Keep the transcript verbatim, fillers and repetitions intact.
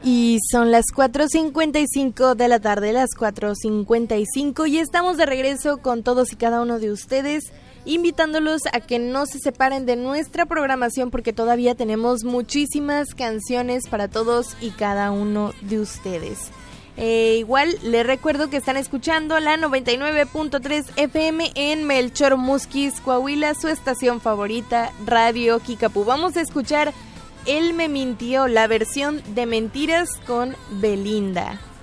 Y son las cuatro cincuenta y cinco de la tarde, las cuatro cincuenta y cinco, y estamos de regreso con todos y cada uno de ustedes, invitándolos a que no se separen de nuestra programación porque todavía tenemos muchísimas canciones para todos y cada uno de ustedes. Eh, igual les recuerdo que están escuchando la noventa y nueve punto tres F M en Melchor Musquis, Coahuila, su estación favorita, Radio Kickapoo. Vamos a escuchar Él me mintió, la versión de Mentiras con Belinda.